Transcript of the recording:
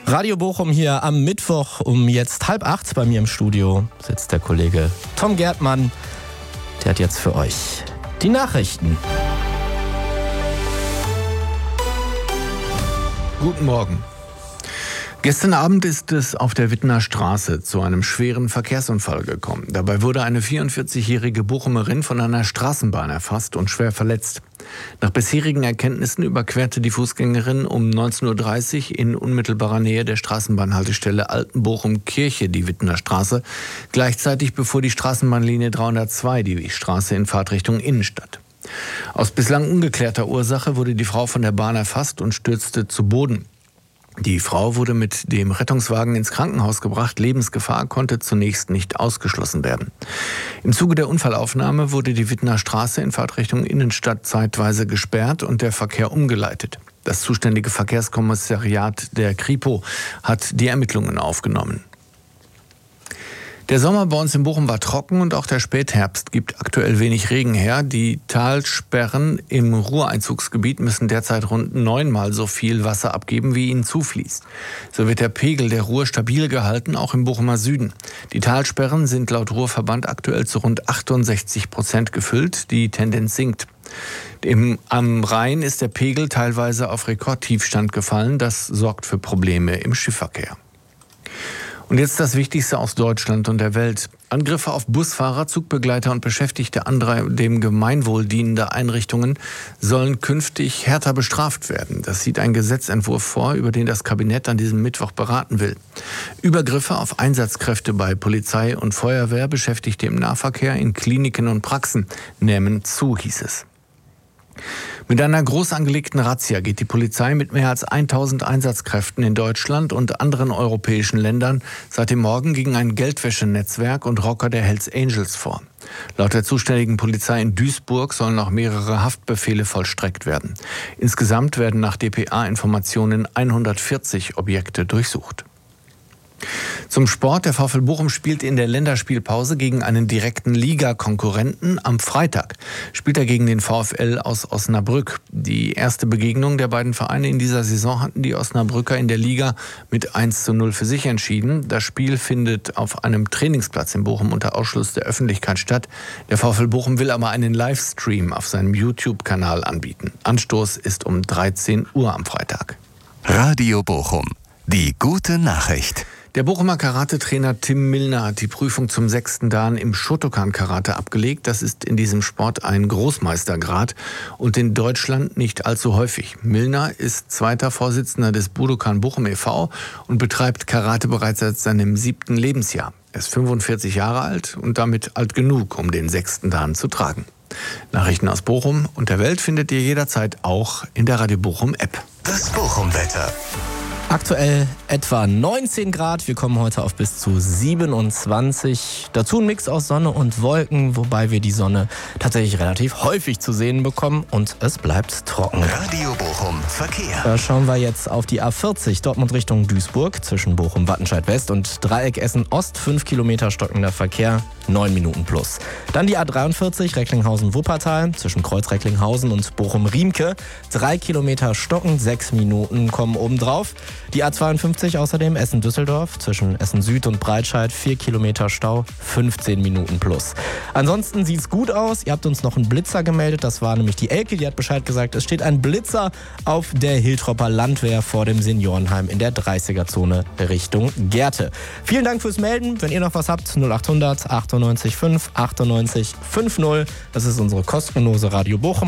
Radio Bochum hier am Mittwoch um jetzt 7:30 bei mir im Studio sitzt der Kollege Tom Gerdmann. Der hat jetzt für euch die Nachrichten. Guten Morgen. Gestern Abend ist es auf der Wittener Straße zu einem schweren Verkehrsunfall gekommen. Dabei wurde eine 44-jährige Bochumerin von einer Straßenbahn erfasst und schwer verletzt. Nach bisherigen Erkenntnissen überquerte die Fußgängerin um 19:30 Uhr in unmittelbarer Nähe der Straßenbahnhaltestelle Altenbochum-Kirche die Wittener Straße, gleichzeitig bevor die Straßenbahnlinie 302 die Straße in Fahrtrichtung Innenstadt. Aus bislang ungeklärter Ursache wurde die Frau von der Bahn erfasst und stürzte zu Boden. Die Frau wurde mit dem Rettungswagen ins Krankenhaus gebracht. Lebensgefahr konnte zunächst nicht ausgeschlossen werden. Im Zuge der Unfallaufnahme wurde die Wittener Straße in Fahrtrichtung Innenstadt zeitweise gesperrt und der Verkehr umgeleitet. Das zuständige Verkehrskommissariat der Kripo hat die Ermittlungen aufgenommen. Der Sommer bei uns in Bochum war trocken und auch der Spätherbst gibt aktuell wenig Regen her. Die Talsperren im Ruhreinzugsgebiet müssen derzeit rund 9-mal so viel Wasser abgeben, wie ihnen zufließt. So wird der Pegel der Ruhr stabil gehalten, auch im Bochumer Süden. Die Talsperren sind laut Ruhrverband aktuell zu rund 68% gefüllt. Die Tendenz sinkt. Am Rhein ist der Pegel teilweise auf Rekordtiefstand gefallen. Das sorgt für Probleme im Schiffverkehr. Und jetzt das Wichtigste aus Deutschland und der Welt. Angriffe auf Busfahrer, Zugbegleiter und Beschäftigte anderer dem Gemeinwohl dienender Einrichtungen sollen künftig härter bestraft werden. Das sieht ein Gesetzentwurf vor, über den das Kabinett an diesem Mittwoch beraten will. Übergriffe auf Einsatzkräfte bei Polizei und Feuerwehr, Beschäftigte im Nahverkehr, in Kliniken und Praxen nehmen zu, hieß es. Mit einer groß angelegten Razzia geht die Polizei mit mehr als 1000 Einsatzkräften in Deutschland und anderen europäischen Ländern seit dem Morgen gegen ein Geldwäschenetzwerk und Rocker der Hells Angels vor. Laut der zuständigen Polizei in Duisburg sollen noch mehrere Haftbefehle vollstreckt werden. Insgesamt werden nach dpa-Informationen 140 Objekte durchsucht. Zum Sport. Der VfL Bochum spielt in der Länderspielpause gegen einen direkten Liga-Konkurrenten. Am Freitag spielt er gegen den VfL aus Osnabrück. Die erste Begegnung der beiden Vereine in dieser Saison hatten die Osnabrücker in der Liga mit 1:0 für sich entschieden. Das Spiel findet auf einem Trainingsplatz in Bochum unter Ausschluss der Öffentlichkeit statt. Der VfL Bochum will aber einen Livestream auf seinem YouTube-Kanal anbieten. Anstoß ist um 13 Uhr am Freitag. Radio Bochum. Die gute Nachricht. Der Bochumer Karate-Trainer Tim Millner hat die Prüfung zum 6. Dan im Shotokan-Karate abgelegt. Das ist in diesem Sport ein Großmeistergrad und in Deutschland nicht allzu häufig. Millner ist zweiter Vorsitzender des Budokan Bochum e.V. und betreibt Karate bereits seit seinem 7. Lebensjahr. Er ist 45 Jahre alt und damit alt genug, um den 6. Dan zu tragen. Nachrichten aus Bochum und der Welt findet ihr jederzeit auch in der Radio Bochum App. Das Bochum-Wetter. Aktuell etwa 19 Grad. Wir kommen heute auf bis zu 27. Dazu ein Mix aus Sonne und Wolken, wobei wir die Sonne tatsächlich relativ häufig zu sehen bekommen und es bleibt trocken. Radio Bochum Verkehr. Da schauen wir jetzt auf die A40 Dortmund Richtung Duisburg zwischen Bochum-Wattenscheid West und Dreieck Essen Ost. 5 Kilometer stockender Verkehr, 9 Minuten plus. Dann die A43 Recklinghausen-Wuppertal zwischen Kreuz Recklinghausen und Bochum-Riemke. 3 Kilometer stocken, 6 Minuten kommen obendrauf. Die A52 außerdem Essen-Düsseldorf zwischen Essen-Süd und Breitscheid. 4 Kilometer Stau, 15 Minuten plus. Ansonsten sieht's gut aus. Ihr habt uns noch einen Blitzer gemeldet. Das war nämlich die Elke, die hat Bescheid gesagt. Es steht ein Blitzer auf der Hiltropper Landwehr vor dem Seniorenheim in der 30er-Zone Richtung Gerte. Vielen Dank fürs Melden. Wenn ihr noch was habt, 0800 98 5 98 50. Das ist unsere kostenlose Radio Bochum